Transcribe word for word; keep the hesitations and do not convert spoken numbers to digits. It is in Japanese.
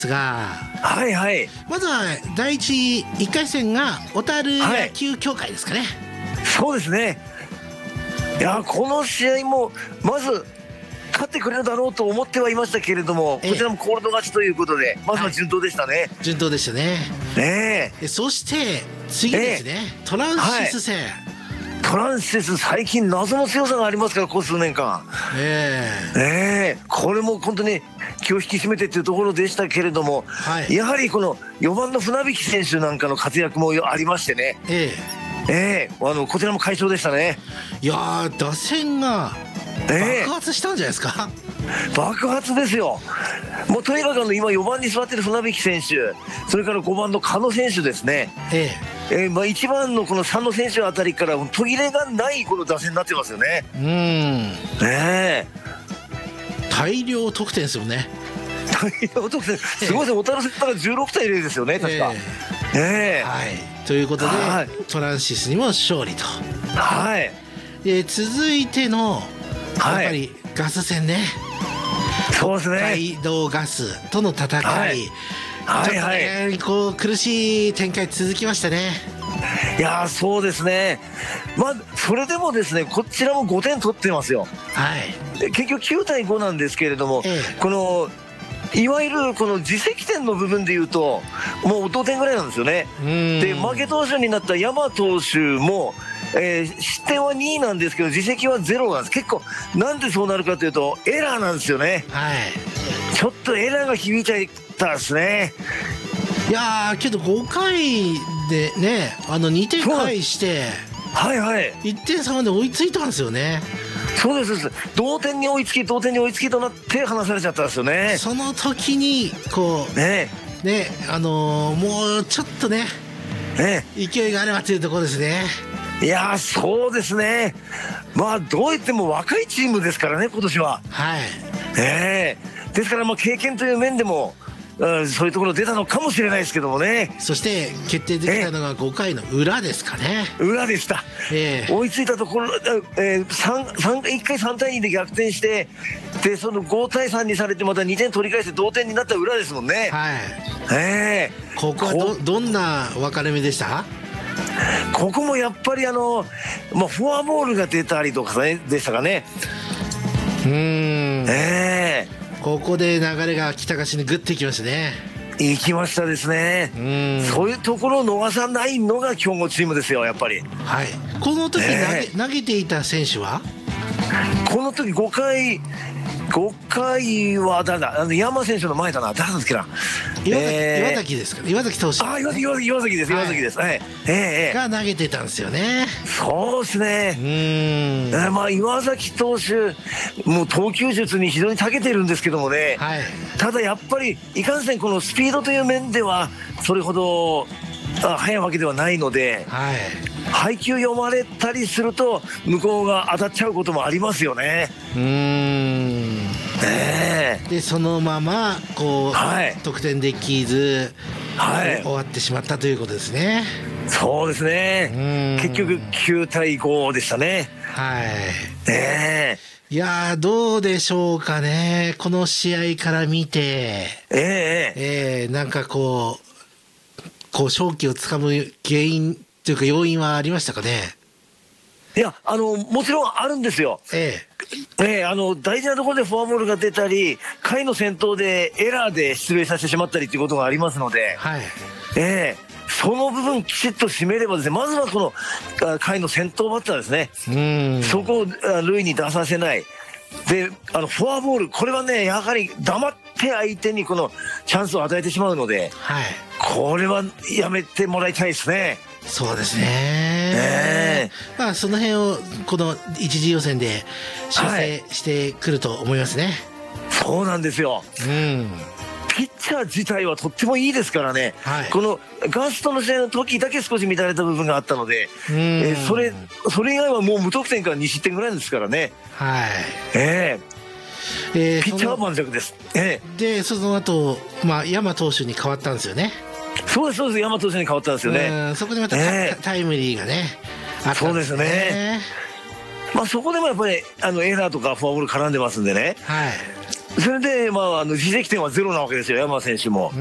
が、 はいはい、 まずはだいいちいっかい戦が小樽野球協会ですかね、はい、 そうですね。いやこの試合もまず勝ってくれるだろうと思ってはいましたけれども、こちらもコールド勝ちということで、まずは順当でしたね、はい、 順当でしたね。 ねえ、 そして次ですね、えー、トランシス戦、はい、 トランシス最近謎の強さがありますから、ここ数年間、えーえー、これも本当に気を引き締めてというところでしたけれども、はい、やはりこのよばんの船引選手なんかの活躍もありましてね、えーえー、あのこちらも快勝でしたね。 いやー、打線が爆発したんじゃないですか、 えー、爆発ですよ。もうとにかくあの今よばんに座ってる船引選手、それからごばんの加野選手ですね、えーえーまあ、いちばんのこの佐野選手あたりから途切れがないこの打線になってますよね。うん、ねえ、 大量得点ですよね。 大量得点すごいですね。小樽戦からじゅうろくたいゼロですよね、確か、えーえーはい、ということで、はい、トランシスにも勝利と、 はい、 で続いてのやっぱりガス戦ね、 そうですね、 北海道ガスとの戦い、はい、ちょっとね、はいはい、こう苦しい展開続きましたね。 いやそうですね、まあ、それでもですね、こちらもごてん取ってますよ、はい、結局きゅうたいごなんですけれども、ええ、このいわゆるこの自責点の部分でいうともう同点ぐらいなんですよね。で負け投手になった山投手も、えー、失点はにいなんですけど自責はゼロなんです。結構なんでそうなるかというとエラーなんですよね、はい、ちょっとエラーが響いちゃったですね。 いやーけどごかいでね、あのにてん返してはいはい、 いってん差まで追いついたんですよね。 そうです、同点に追いつき同点に追いつきとなって離されちゃったんですよね。 その時にこうねね、あのー、もうちょっとね、ね勢いがあればというところですね。 いやそうですね、まあどう言っても若いチームですからね今年は、はい、えー、ですからまあ経験という面でもうん、そういうところ出たのかもしれないですけどもね。 そして決定できたのがごかいの裏ですかね。 裏でした、えー、追いついたところ、えー、いっかいさんたいにで逆転してでそのごたいさんにされてまたにてん取り返して同点になった裏ですもんね。はい、えー、 ここは ど, どんな分かれ目でした？ ここもやっぱりあの、まあ、フォアボールが出たりとか、ね、でしたかね。 うーん、 えーここで流れが北樫にグッていきましたね。 いきましたですね。うん、そういうところを逃さないのが強豪チームですよやっぱり。はい、 この時投げ、えー、投げていた選手はこの時ごかいごかいは誰だ、あの山選手の前だな、誰なんですかな、 岩崎、えー、岩崎ですかね、岩崎投手、 あ岩崎岩崎岩崎です、岩崎です、はい、 えー、が投げてたんですよね。 そうですね、うーん、えー、まあ岩崎投手もう投球術に非常に長けてるんですけどもね、はい、ただやっぱりいかんせんこのスピードという面ではそれほど速いわけではないので、はい、配球読まれたりすると向こうが当たっちゃうこともありますよね。うーん、 えー、でそのままこう、はい、得点できず、はい、終わってしまったということですね。 そうですね、結局きゅうたいごでしたね。はい、 えー、いやーどうでしょうかね、この試合から見て、えーえー、なんかこうこう勝機をつかむ原因というか要因はありましたかね。 いやあのもちろんあるんですよ。ええええ、あの大事なところでフォアボールが出たり回の先頭でエラーで出塁させてしまったりということがありますので、はい、ええ、その部分きちっと締めればですね、まずはこの回の先頭バッターですね、うん、そこを塁に出させないで、あのフォアボールこれはねやはり黙って相手にこのチャンスを与えてしまうので、はい、これはやめてもらいたいですね。 そうですね、えーまあ、その辺をこの一次予選で修正してくると思いますね。はい、 そうなんですよ、うん、ピッチャー自体はとってもいいですからね、はい、このガストの試合の時だけ少し乱れた部分があったので、えー、それそれ以外はもう無得点からに失点ぐらいですからね。はい、えーえー、ピッチャーは盤石です。えー、でその後、まあ山投手に変わったんですよね。 そうですそうです、山投手に変わったんですよね。 そこでまた タ,、えー、タイムリーがねあったんですね。そうですね。 まあそこでもやっぱりあのエラーとかフォアボール絡んでますんでね、はい、 それで、まあ、あの自責点はゼロなわけですよ、山選手も。